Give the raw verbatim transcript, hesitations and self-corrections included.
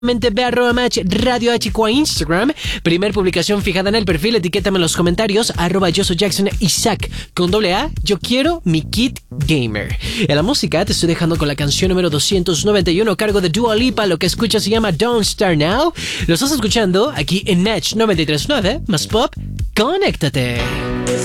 Ve a arroba match radio h a Instagram. Primer publicación fijada en el perfil. Etiquétame en los comentarios. Arroba yo soy Jackson Isaac. Con doble A. Yo quiero mi kit gamer. En la música te estoy dejando con la canción número doscientos noventa y uno a cargo de Dua Lipa. Lo que escuchas se llama Don't Start Now. Lo estás escuchando aquí en Match noventa y tres punto nueve. Más pop. Conéctate.